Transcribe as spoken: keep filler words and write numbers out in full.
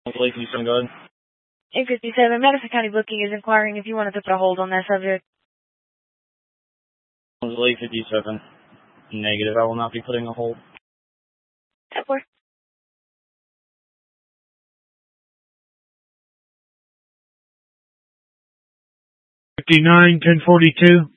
Lake fifty-seven, go ahead. eight fifty-seven, Madison County Booking is inquiring if you wanted to put a hold on that subject. Lake fifty-seven. Negative, I will not be putting a hold. That works. fifty-nine, ten forty-two.